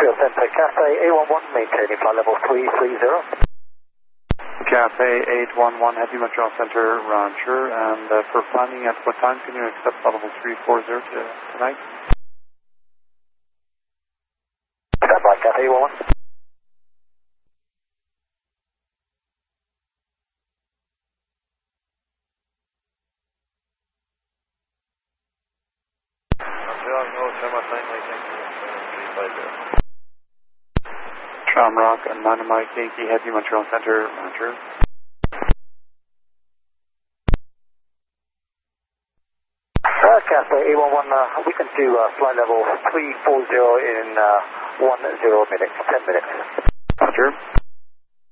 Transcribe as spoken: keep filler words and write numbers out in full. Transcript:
Montreal Center, Cathay eight one one, maintaining flight level three three zero. Cathay eight one one, Heavy Montreal Center, Roger. And uh, for planning, at what time can you accept flight level three four zero to, tonight? Stand by, Cathay eight one one. Shamrock and nine Mike Yankee, Heavy Montreal Center, Roger. Uh, Cathay eight one one, uh, we can do uh, flight level three four zero in uh, one zero minutes, ten minutes. Roger.